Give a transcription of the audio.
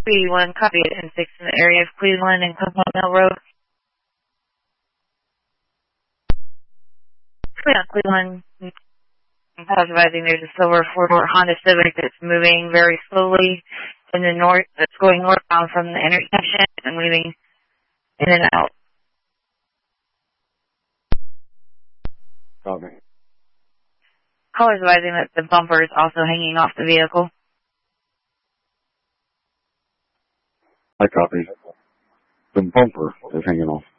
381, copy it, and 6 in the area of Cleveland and Copeland Mill Road. Cleveland, I'm advising there's a silver four-door Honda Civic that's moving very slowly in the north, that's going northbound from the intersection and moving in and out. Copy. Caller's advising that the bumper is also hanging off the vehicle. I copy. The bumper is hanging off.